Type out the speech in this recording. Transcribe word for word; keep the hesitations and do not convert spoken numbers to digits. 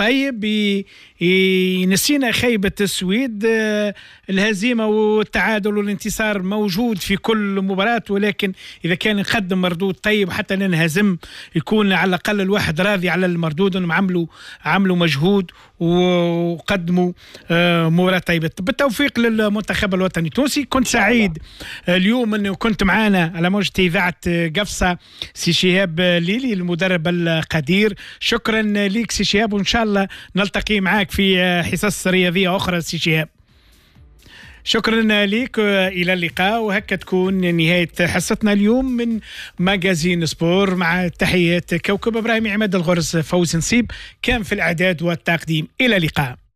طيب ينسينا خيبة السويد. الهزيمة والتعادل والانتصار موجود في كل مباراة، ولكن إذا كان نقدم مردود طيب حتى ننهزم يكون على الأقل الواحد راضي على المردود، أنهم عملوا عملوا مجهود وقدموا مباراة طيبة. بالتوفيق للمنتخب الوطني التونسي. كنت سعيد اليوم أنه كنت معنا على موجة إذاعة قفصة سي شهاب ليلي المدرب القدير. شكرا ليك سي شهاب، وإن شاء الله نلتقي معك في حصص رياضية أخرى سي شهاب. شكرا لك، إلى اللقاء. وهكا تكون نهاية حصتنا اليوم من ماجازين سبور، مع تحيات كوكب إبراهيم عماد الغرس. فوز نصيب كان في الإعداد والتقديم. إلى اللقاء.